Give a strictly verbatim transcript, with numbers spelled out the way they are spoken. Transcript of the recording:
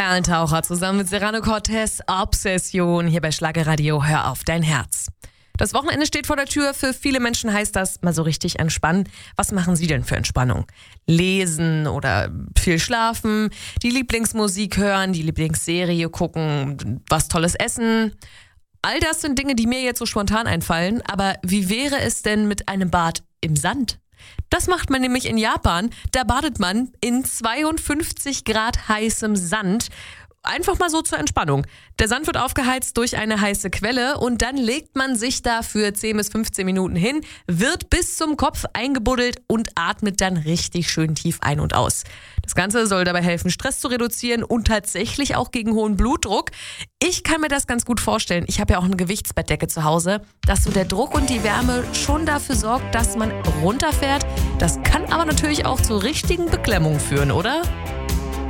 Taucher zusammen mit Serrano Cortez, Obsession, hier bei Schlagerradio, hör auf dein Herz. Das Wochenende steht vor der Tür, für viele Menschen heißt das mal so richtig entspannen. Was machen Sie denn für Entspannung? Lesen oder viel schlafen, die Lieblingsmusik hören, die Lieblingsserie gucken, was Tolles essen? All das sind Dinge, die mir jetzt so spontan einfallen, aber wie wäre es denn mit einem Bad im Sand? Das macht man nämlich in Japan. Da badet man in zweiundfünfzig Grad heißem Sand. Einfach mal so zur Entspannung. Der Sand wird aufgeheizt durch eine heiße Quelle und dann legt man sich da für zehn bis fünfzehn Minuten hin, wird bis zum Kopf eingebuddelt und atmet dann richtig schön tief ein und aus. Das Ganze soll dabei helfen, Stress zu reduzieren und tatsächlich auch gegen hohen Blutdruck. Ich kann mir das ganz gut vorstellen. Ich habe ja auch eine Gewichtsbettdecke zu Hause, dass so der Druck und die Wärme schon dafür sorgt, dass man runterfährt. Das kann aber natürlich auch zu richtigen Beklemmungen führen, oder?